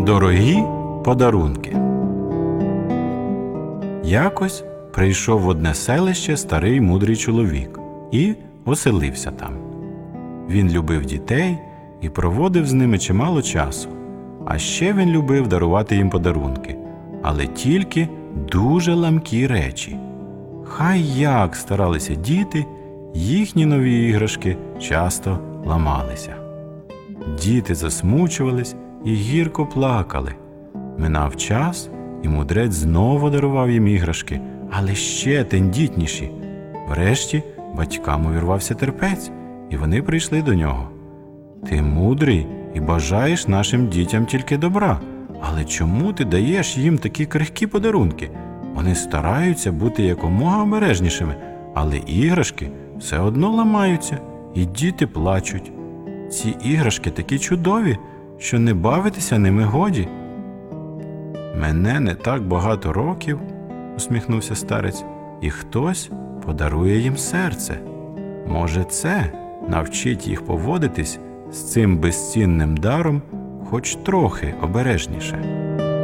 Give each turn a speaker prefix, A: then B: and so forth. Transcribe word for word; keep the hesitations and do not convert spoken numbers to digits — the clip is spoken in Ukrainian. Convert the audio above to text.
A: Дорогі подарунки. Якось прийшов в одне селище старий мудрий чоловік і оселився там. Він любив дітей і проводив з ними чимало часу. А ще він любив дарувати їм подарунки, але тільки дуже ламкі речі. Хай як старалися діти, їхні нові іграшки часто ламалися. Діти засмучувались і гірко плакали. Минав час, і мудрець знову дарував їм іграшки, але ще тендітніші. Врешті батькам увірвався терпець, і вони прийшли до нього. «Ти мудрий і бажаєш нашим дітям тільки добра, але чому ти даєш їм такі крихкі подарунки? Вони стараються бути якомога обережнішими, але іграшки все одно ламаються, і діти плачуть. Ці іграшки такі чудові, що не бавитися ними годі». «Мене не так багато років», – усміхнувся старець, – «і хтось подарує їм серце. Може, це навчить їх поводитись з цим безцінним даром хоч трохи обережніше».